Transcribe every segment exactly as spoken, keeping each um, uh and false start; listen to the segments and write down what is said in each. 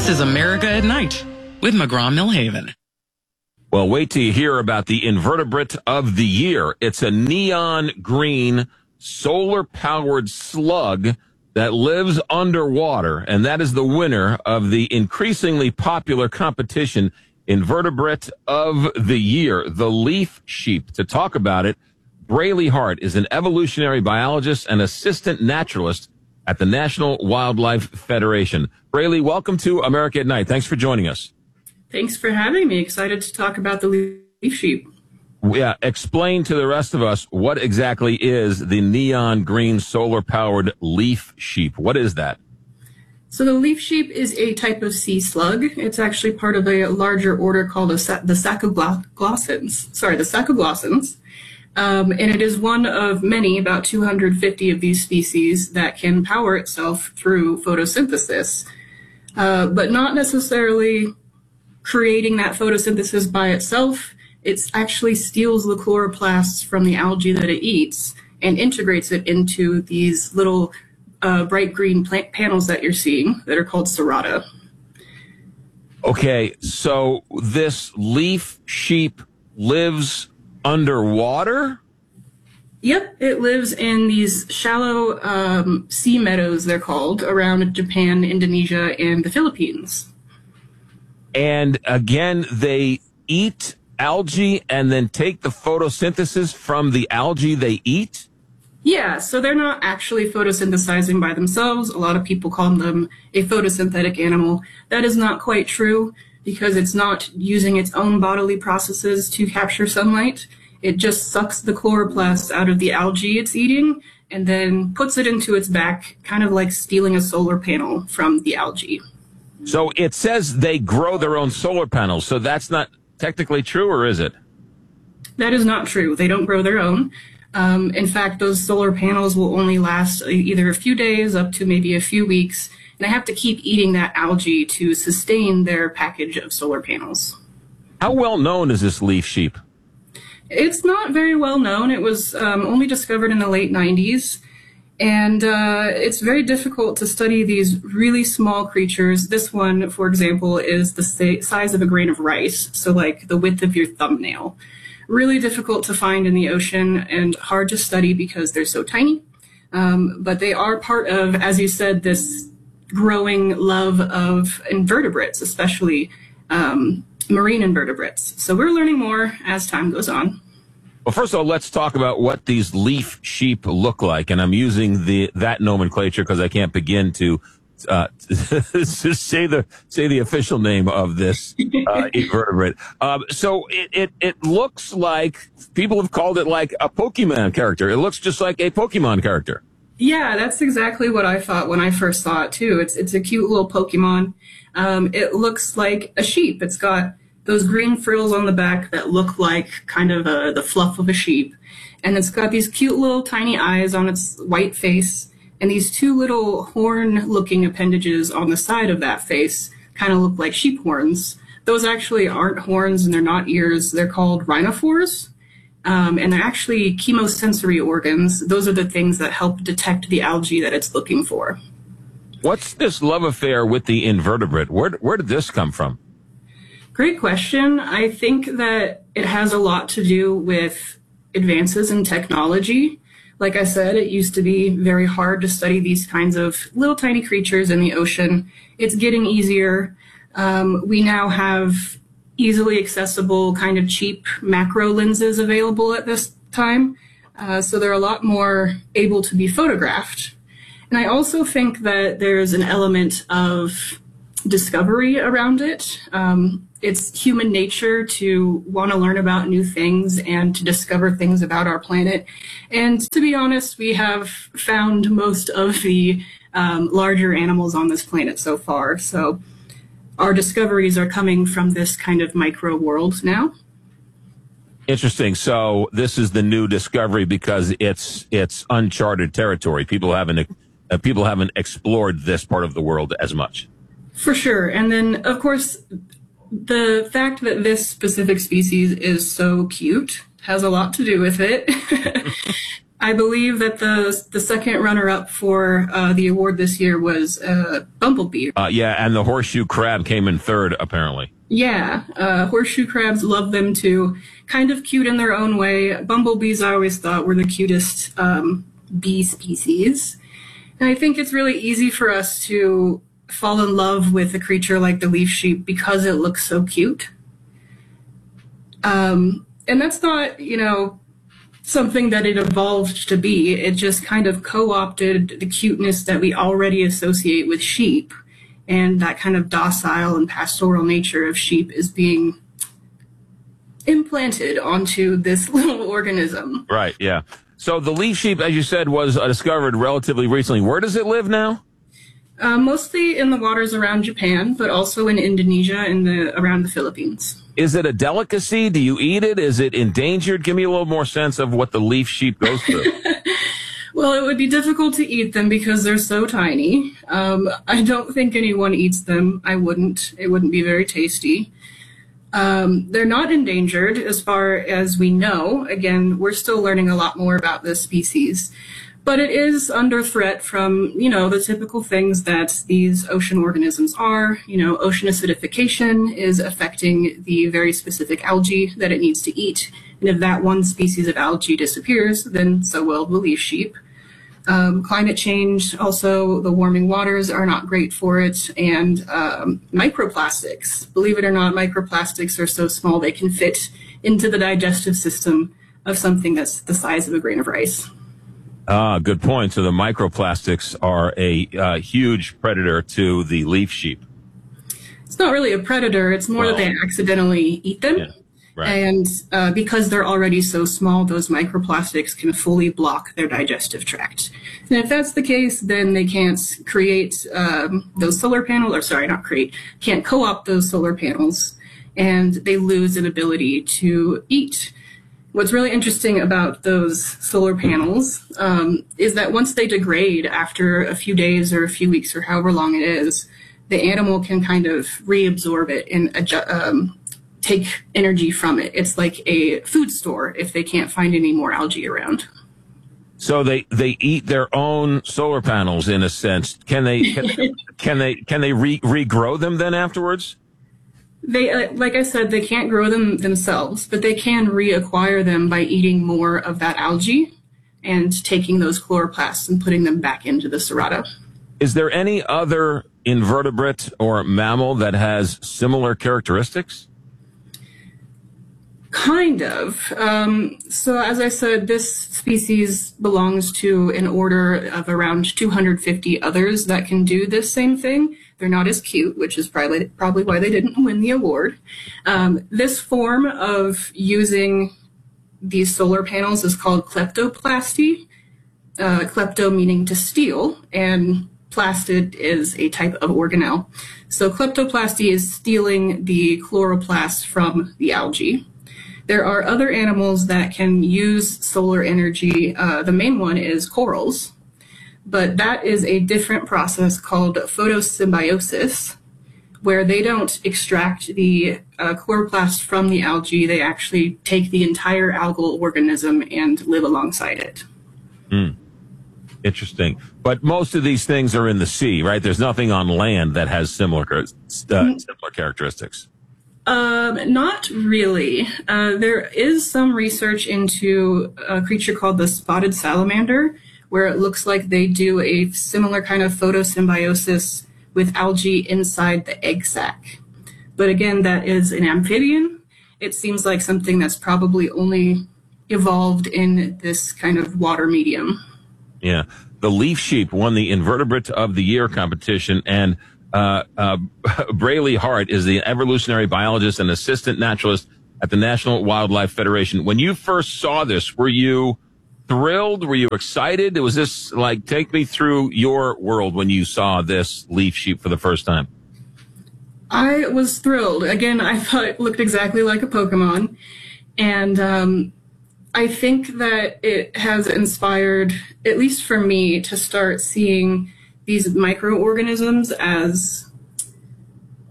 This is America at Night with McGraw-Millhaven. Well, wait till you hear about the invertebrate of the year. It's a neon green, solar-powered slug that lives underwater, and that is the winner of the increasingly popular competition, Invertebrate of the Year, the leaf sheep. To talk about it, Braley Hart is an evolutionary biologist and assistant naturalist at the National Wildlife Federation. Braley, welcome to America at Night. Thanks for joining us. Thanks for having me. Excited to talk about the leaf sheep. Yeah, explain to the rest of us what exactly is the neon green solar-powered leaf sheep. What is that? So the leaf sheep is a type of sea slug. It's actually part of a larger order called a, the Sacoglossans. Sorry, the Sacoglossans. Um, and it is one of many, about two hundred fifty of these species, that can power itself through photosynthesis, uh, but not necessarily creating that photosynthesis by itself. It actually steals the chloroplasts from the algae that it eats and integrates it into these little uh, bright green plant panels that you're seeing that are called serrata. Okay, so this leaf sheep lives underwater? Yep, it lives in these shallow um, sea meadows, they're called, around Japan, Indonesia, and the Philippines. And again, they eat algae and then take the photosynthesis from the algae they eat? Yeah, so they're not actually photosynthesizing by themselves. A lot of people call them a photosynthetic animal. That is not quite true, because it's not using its own bodily processes to capture sunlight. It just sucks the chloroplasts out of the algae it's eating and then puts it into its back, kind of like stealing a solar panel from the algae. So it says they grow their own solar panels, so that's not technically true, or is it? That is not true. They don't grow their own. Um, in fact, those solar panels will only last either a few days up to maybe a few weeks. And they have to keep eating that algae to sustain their package of solar panels. How well known is this leaf sheep? It's not very well known. It was um, only discovered in the late nineties. And uh, it's very difficult to study these really small creatures. This one, for example, is the sa- size of a grain of rice, so like the width of your thumbnail. Really difficult to find in the ocean and hard to study because they're so tiny. Um, but they are part of, as you said, this growing love of invertebrates, especially um, marine invertebrates. So we're learning more as time goes on. Well, first of all, let's talk about what these leaf sheep look like. And I'm using the that nomenclature because I can't begin to uh, say the say the official name of this uh, invertebrate. Um, so it, it, it looks like, people have called it like a Pokemon character. It looks just like a Pokemon character. Yeah, that's exactly what I thought when I first saw it, too. It's it's a cute little Pokemon. Um, it looks like a sheep. It's got those green frills on the back that look like kind of a, the fluff of a sheep. And it's got these cute little tiny eyes on its white face. And these two little horn-looking appendages on the side of that face kind of look like sheep horns. Those actually aren't horns and they're not ears. They're called rhinophores. Um, and they're actually chemosensory organs. Those are the things that help detect the algae that it's looking for. What's this love affair with the invertebrate? Where, where did this come from? Great question. I think that it has a lot to do with advances in technology. Like I said, it used to be very hard to study these kinds of little tiny creatures in the ocean. It's getting easier. Um, we now have easily accessible kind of cheap macro lenses available at this time. Uh, so they're a lot more able to be photographed. And I also think that there's an element of discovery around it. Um, it's human nature to want to learn about new things and to discover things about our planet. And to be honest, we have found most of the um, larger animals on this planet so far. So our discoveries are coming from this kind of micro world now. Interesting. So this is the new discovery because it's it's uncharted territory. People haven't uh, people haven't explored this part of the world as much. For sure. And then, of course, the fact that this specific species is so cute has a lot to do with it. I believe that the the second runner-up for uh, the award this year was uh, Bumblebee. Uh, yeah, and the horseshoe crab came in third, apparently. Yeah, uh, horseshoe crabs, love them too. Kind of cute in their own way. Bumblebees, I always thought, were the cutest um, bee species. And I think it's really easy for us to fall in love with a creature like the leaf sheep because it looks so cute. Um, and that's not, you know, something that it evolved to be. It just kind of co-opted the cuteness that we already associate with sheep, and that kind of docile and pastoral nature of sheep is being implanted onto this little organism. Right, yeah. So the leaf sheep, as you said, was uh, discovered relatively recently. Where does it live now? Uh, mostly in the waters around Japan, but also in Indonesia and the around the Philippines. Is it a delicacy? Do you eat it? Is it endangered? Give me a little more sense of what the leaf sheep goes through. Well, it would be difficult to eat them because they're so tiny. Um, I don't think anyone eats them. I wouldn't. It wouldn't be very tasty. Um, they're not endangered as far as we know. Again, we're still learning a lot more about this species. But it is under threat from, you know, the typical things that these ocean organisms are. You know, ocean acidification is affecting the very specific algae that it needs to eat. And if that one species of algae disappears, then so will the leaf sheep. Um, climate change, also the warming waters are not great for it. And um, microplastics, believe it or not, microplastics are so small they can fit into the digestive system of something that's the size of a grain of rice. Ah, good point. So the microplastics are a uh, huge predator to the leaf sheep. It's not really a predator. It's more well, that they accidentally eat them. Yeah, right. And uh, because they're already so small, those microplastics can fully block their digestive tract. And if that's the case, then they can't create um, those solar panels, or sorry, not create, can't co-opt those solar panels, and they lose an ability to eat. What's really interesting about those solar panels um, is that once they degrade after a few days or a few weeks or however long it is, the animal can kind of reabsorb it and adju- um, take energy from it. It's like a food store if they can't find any more algae around. So they, they eat their own solar panels in a sense. Can they can, can they can they re- regrow them then afterwards? They, uh, like I said, they can't grow them themselves, but they can reacquire them by eating more of that algae and taking those chloroplasts and putting them back into the cerata. Is there any other invertebrate or mammal that has similar characteristics? Kind of. Um, so as I said, this species belongs to an order of around two hundred fifty others that can do this same thing. They're not as cute, which is probably probably why they didn't win the award. Um, this form of using these solar panels is called kleptoplasty. Uh, klepto meaning to steal, and plastid is a type of organelle. So kleptoplasty is stealing the chloroplasts from the algae. There are other animals that can use solar energy. Uh, the main one is corals, but that is a different process called photosymbiosis, where they don't extract the uh, chloroplast from the algae. They actually take the entire algal organism and live alongside it. Mm. Interesting. But most of these things are in the sea, right? There's nothing on land that has similar, uh, similar characteristics. Um, not really. Uh, there is some research into a creature called the spotted salamander, where it looks like they do a similar kind of photosymbiosis with algae inside the egg sac. But again, that is an amphibian. It seems like something that's probably only evolved in this kind of water medium. Yeah. The leaf sheep won the Invertebrate of the Year competition, and Uh, uh, Braley Hart is the evolutionary biologist and assistant naturalist at the National Wildlife Federation. When you first saw this, were you thrilled? Were you excited? Was this like, take me through your world when you saw this leaf sheep for the first time? I was thrilled. Again, I thought it looked exactly like a Pokemon. And um, I think that it has inspired, at least for me, to start seeing these microorganisms as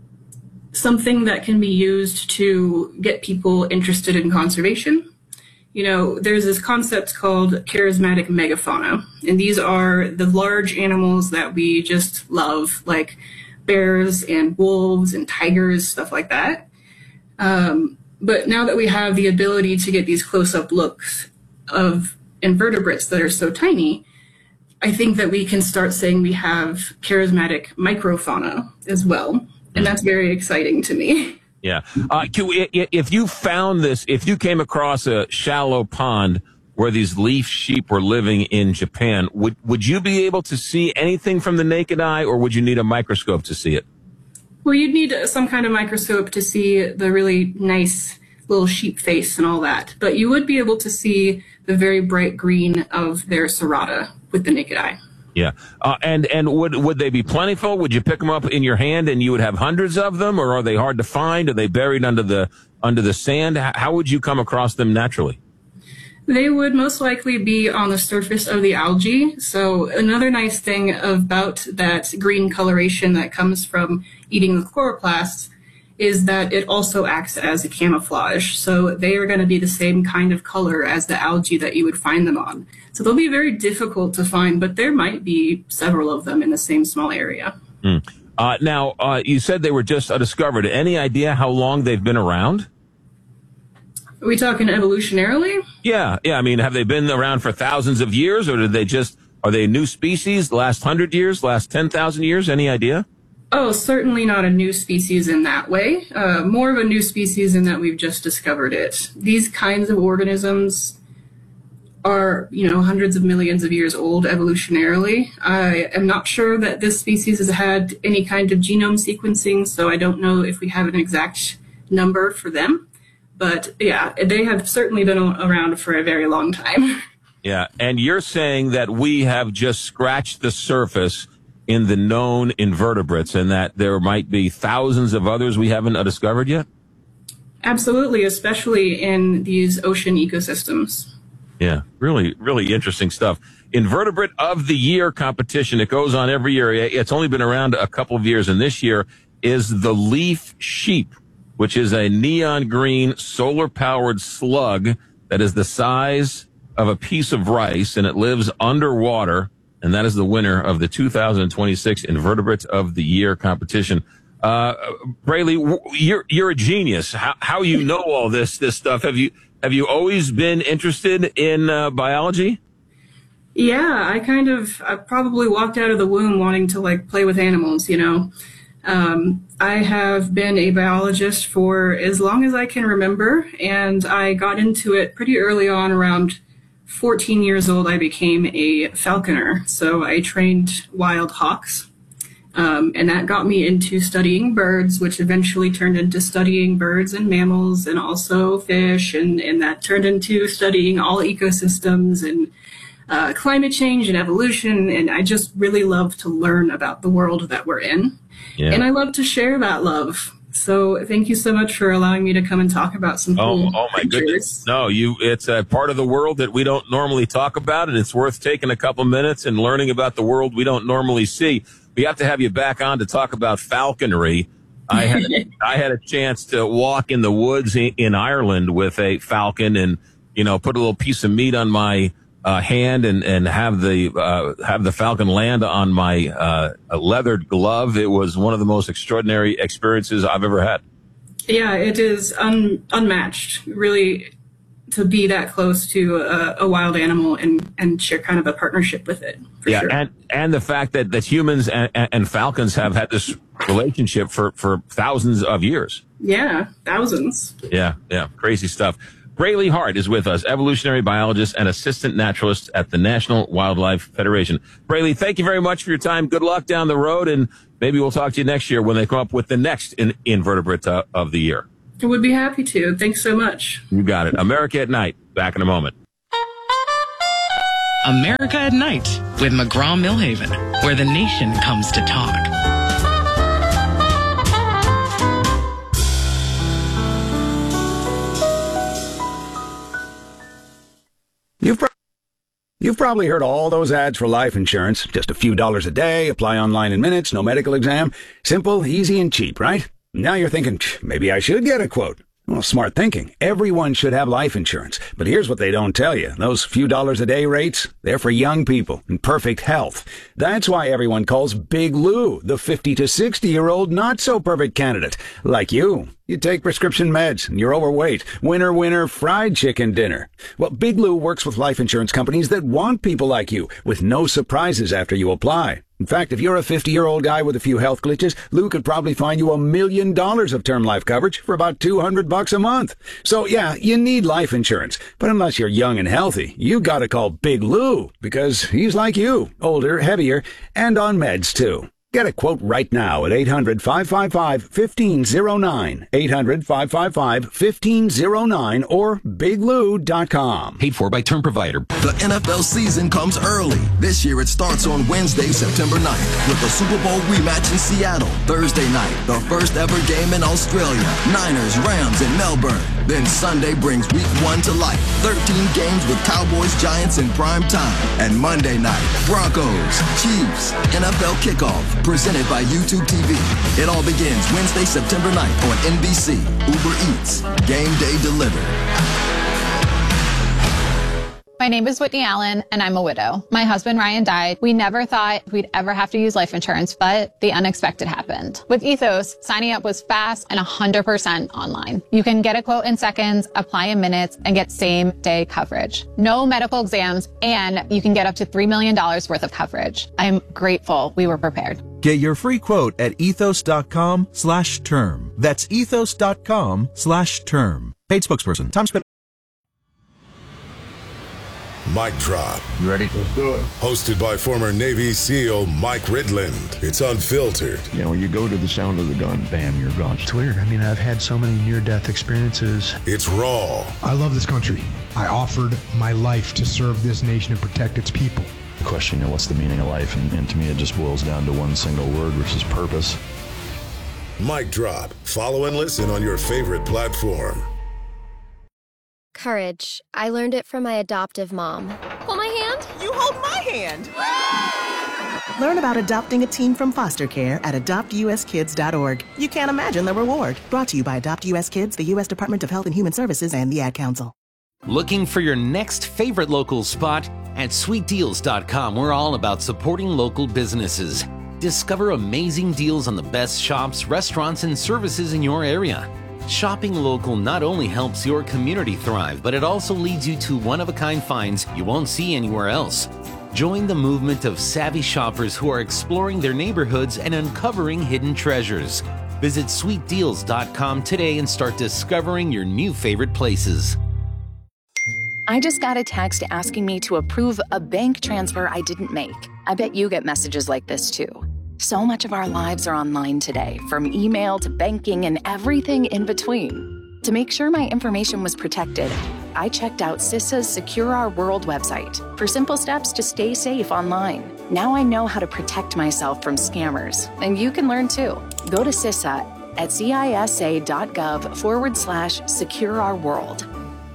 something that can be used to get people interested in conservation you know, there's this concept called charismatic megafauna, and these are the large animals that we just love, like bears and wolves and tigers, stuff like that. Um, but now that we have the ability to get these close-up looks of invertebrates that are so tiny, I think that we can start saying we have charismatic microfauna as well, and that's very exciting to me. Yeah. Uh, if you found this, if you came across a shallow pond where these leaf sheep were living in Japan, would, would you be able to see anything from the naked eye, or would you need a microscope to see it? Well, you'd need some kind of microscope to see the really nice little sheep face and all that, but you would be able to see the very bright green of their serrata with the naked eye. Yeah. Uh, and, and would, would they be plentiful? Would you pick them up in your hand and you would have hundreds of them, or are they hard to find? Are they buried under the, under the sand? How would you come across them naturally? They would most likely be on the surface of the algae. So another nice thing about that green coloration that comes from eating the chloroplasts is that it also acts as a camouflage. So they are going to be the same kind of color as the algae that you would find them on. So they'll be very difficult to find, but there might be several of them in the same small area. Mm. Uh, now, uh, you said they were just uh, discovered. Any idea how long they've been around? Are we talking evolutionarily? Yeah, yeah. I mean, have they been around for thousands of years, or did they just, are they a new species, the last hundred years, last ten thousand years? Any idea? Oh, certainly not a new species in that way. Uh, more of a new species in that we've just discovered it. These kinds of organisms are, you know, hundreds of millions of years old evolutionarily. I am not sure that this species has had any kind of genome sequencing, so I don't know if we have an exact number for them. But yeah, they have certainly been around for a very long time. Yeah, and you're saying that we have just scratched the surface in the known invertebrates, and that there might be thousands of others we haven't discovered yet? Absolutely, especially in these ocean ecosystems. Yeah, really, really interesting stuff. Invertebrate of the Year competition. It goes on every year. It's only been around a couple of years, and this year is the leaf sheep, which is a neon green solar-powered slug that is the size of a piece of rice, and it lives underwater. And that is the winner of the two thousand twenty-six Invertebrate of the Year competition. Uh, Braley, you're, you're a genius. How, how you know all this, this stuff? Have you, have you always been interested in uh, biology? Yeah, I kind of, I probably walked out of the womb wanting to like play with animals, you know. Um, I have been a biologist for as long as I can remember, and I got into it pretty early on. Around fourteen years old, I became a falconer. So I trained wild hawks. Um, and that got me into studying birds, which eventually turned into studying birds and mammals and also fish. And, and that turned into studying all ecosystems and uh, climate change and evolution. And I just really love to learn about the world that we're in. Yeah. And I love to share that love. So thank you so much for allowing me to come and talk about some cool Oh, oh my creatures. goodness. No, you, it's a part of the world that we don't normally talk about, and it's worth taking a couple minutes and learning about the world we don't normally see. We have to have you back on to talk about falconry. I had, I had a chance to walk in the woods in, in Ireland with a falcon and, you know, put a little piece of meat on my Uh, hand and, and have the, uh, have the falcon land on my, uh, leathered glove. It was one of the most extraordinary experiences I've ever had. Yeah, it is un- unmatched, really, to be that close to a, a wild animal and, and share kind of a partnership with it. For yeah. Sure. And, and the fact that, that humans and, and falcons have had this relationship for, for thousands of years. Yeah. Thousands. Yeah. Yeah. Crazy stuff. Braley Hart is with us, evolutionary biologist and assistant naturalist at the National Wildlife Federation. Braley, thank you very much for your time. Good luck down the road, and maybe we'll talk to you next year when they come up with the next in- invertebrate uh, of the year. I would be happy to. Thanks so much. You got it. America at Night. Back in a moment. America at Night with McGraw-Millhaven, where the nation comes to talk. You've, pro- you've probably heard all those ads for life insurance. Just a few dollars a day, apply online in minutes, no medical exam. Simple, easy, and cheap, right? Now you're thinking, maybe I should get a quote. Well, smart thinking. Everyone should have life insurance. But here's what they don't tell you. Those few dollars a day rates, they're for young people in perfect health. That's why everyone calls Big Lou the fifty to sixty-year-old not-so-perfect candidate. Like you. You take prescription meds, and you're overweight. Winner, winner, fried chicken dinner. Well, Big Lou works with life insurance companies that want people like you, with no surprises after you apply. In fact, if you're a fifty-year-old guy with a few health glitches, Lou could probably find you a million dollars of term life coverage for about two hundred bucks a month. So yeah, you need life insurance. But unless you're young and healthy, you gotta call Big Lou, because he's like you, older, heavier, and on meds too. Get a quote right now at eight hundred, five five five, one five zero nine, eight hundred, five five five, one five zero nine, or big lou dot com. Paid for by Term Provider. The N F L season comes early. This year it starts on Wednesday, September ninth, with the Super Bowl rematch in Seattle. Thursday night, the first ever game in Australia. Niners, Rams in Melbourne. Then Sunday brings week one to life. thirteen games with Cowboys, Giants in prime time. And Monday night, Broncos, Chiefs, N F L kickoff. Presented by YouTube T V. It all begins Wednesday, September ninth on N B C, Uber Eats, Game Day Delivered. My name is Whitney Allen, and I'm a widow. My husband, Ryan, died. We never thought we'd ever have to use life insurance, but the unexpected happened. With Ethos, signing up was fast and one hundred percent online. You can get a quote in seconds, apply in minutes, and get same-day coverage. No medical exams, and you can get up to three million dollars worth of coverage. I'm grateful we were prepared. Get your free quote at ethos.com slash term. That's ethos.com slash term. Paid spokesperson. Time spent. Mic Drop. You ready? Let's do it. Hosted by former Navy SEAL Mike Ridland. It's unfiltered. You know, when you go to the sound of the gun, bam, you're gone. It's weird. I mean, I've had so many near-death experiences. It's raw. I love this country. I offered my life to serve this nation and protect its people. The question, you know, what's the meaning of life? And, and to me, it just boils down to one single word, which is purpose. Mic Drop. Follow and listen on your favorite platform. Courage. I learned it from my adoptive mom. Hold my hand. You hold my hand. Learn about adopting a teen from foster care at adopt u s kids dot org. You can't imagine the reward. Brought to you by Adopt U S Kids, the U S Department of Health and Human Services, and the Ad Council. Looking for your next favorite local spot? At sweet deals dot com, we're all about supporting local businesses. Discover amazing deals on the best shops, restaurants, and services in your area. Shopping local not only helps your community thrive, but it also leads you to one-of-a-kind finds you won't see anywhere else. Join the movement of savvy shoppers who are exploring their neighborhoods and uncovering hidden treasures. Visit sweet deals dot com today and start discovering your new favorite places. I just got a text asking me to approve a bank transfer I didn't make. I bet you get messages like this too. So much of our lives are online today, from email to banking and everything in between. To make sure my information was protected, I checked out CISA's Secure Our World website for simple steps to stay safe online. Now I know how to protect myself from scammers, and you can learn too. Go to CISA at cisa.gov forward slash secure our world.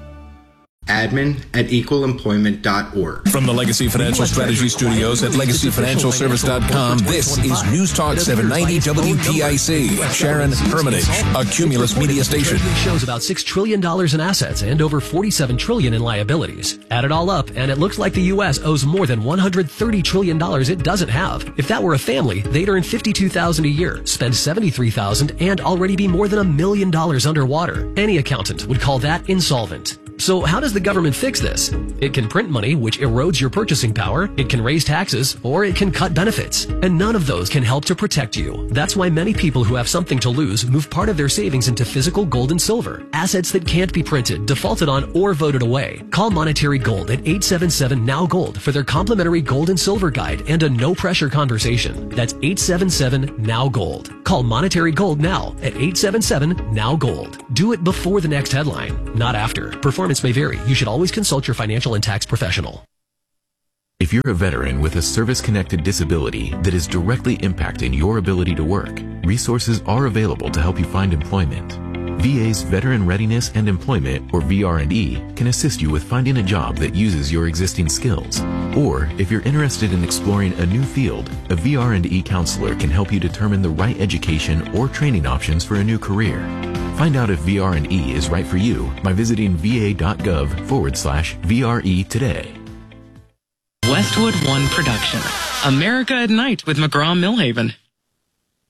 admin at equal employment dot org. From the Legacy Financial Strategy Studios at legacy financial service dot com, this is News Talk seven ninety W P I C. Sharon Hermitage, a Cumulus media station. Shows about six trillion dollars in assets and over forty-seven trillion dollars in liabilities. Add it all up, and it looks like the U S owes more than one hundred thirty trillion dollars it doesn't have. If that were a family, they'd earn fifty-two thousand dollars a year, spend seventy-three thousand dollars, and already be more than a million dollars underwater. Any accountant would call that insolvent. So how does the government fix this? It can print money, which erodes your purchasing power, it can raise taxes, or it can cut benefits. And none of those can help to protect you. That's why many people who have something to lose move part of their savings into physical gold and silver, assets that can't be printed, defaulted on, or voted away. Call Monetary Gold at eight seven seven N O W Gold for their complimentary gold and silver guide and a no-pressure conversation. That's eight seven seven N O W Gold. Call Monetary Gold now at eight seven seven N O W Gold. Do it before the next headline, not after. Performance may vary. You should always consult your financial and tax professional. If you're a veteran with a service-connected disability that is directly impacting your ability to work, resources are available to help you find employment. V A's Veteran Readiness and Employment, or V R and E, can assist you with finding a job that uses your existing skills. Or, if you're interested in exploring a new field, a V R and E counselor can help you determine the right education or training options for a new career. Find out if V R and E is right for you by visiting va.gov forward slash VRE today. Westwood One Production. America at Night with McGraw-Millhaven.